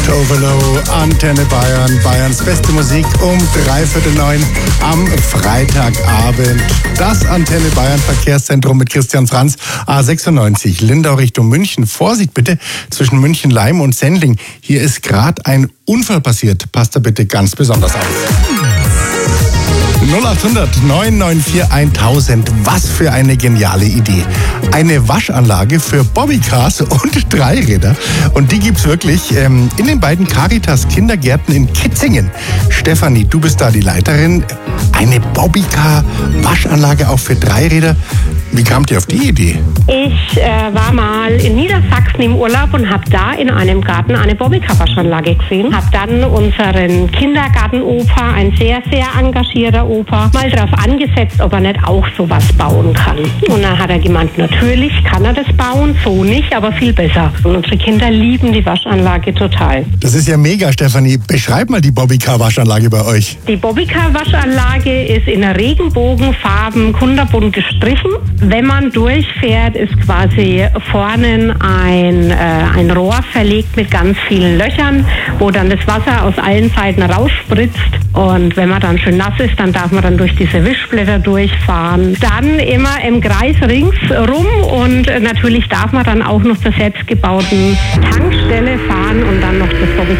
Tovolo, Antenne Bayern, Bayerns beste Musik um 8:45 am Freitagabend. Das Antenne Bayern Verkehrszentrum mit Christian Franz, A96, Lindau Richtung München. Vorsicht bitte zwischen München-Leim und Sendling. Hier ist gerade ein Unfall passiert. Passt da bitte ganz besonders auf. 0800 994 1000. Was für eine geniale Idee. Eine Waschanlage für Bobbycars und Dreiräder. Und die gibt's wirklich in den beiden Caritas Kindergärten in Kitzingen. Stefanie, du bist da die Leiterin. Eine Bobbycar-Waschanlage auch für Dreiräder. Wie kamt ihr auf die Idee? Ich war mal in Niedersachsen im Urlaub und habe da in einem Garten eine Bobbycar-Waschanlage gesehen. Habe dann unseren Kindergartenoper, ein sehr, sehr engagierter Opa, mal darauf angesetzt, ob er nicht auch sowas bauen kann. Und dann hat er gemeint, natürlich kann er das bauen, so nicht, aber viel besser. Und unsere Kinder lieben die Waschanlage total. Das ist ja mega, Stefanie. Beschreib mal die Bobbycar-Waschanlage bei euch. Die Bobbycar-Waschanlage ist in Regenbogenfarben kunterbunt gestrichen. Wenn man durchfährt, ist quasi vorne ein Rohr verlegt mit ganz vielen Löchern, wo dann das Wasser aus allen Seiten rausspritzt. Und wenn man dann schön nass ist, dann darf man dann durch diese Wischblätter durchfahren. Dann immer im Kreis ringsrum und natürlich darf man dann auch noch zur selbstgebauten Tankstelle fahren und dann noch das